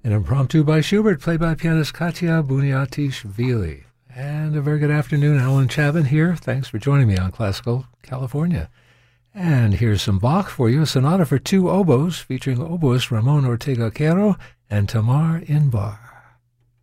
An impromptu by Schubert, played by pianist Katya Buniatishvili. And a very good afternoon, Alan Chabin here. Thanks for joining me on Classical California. And here's some Bach for you, a sonata for two oboes featuring oboist Ramon Ortega Quero and Tamar Inbar.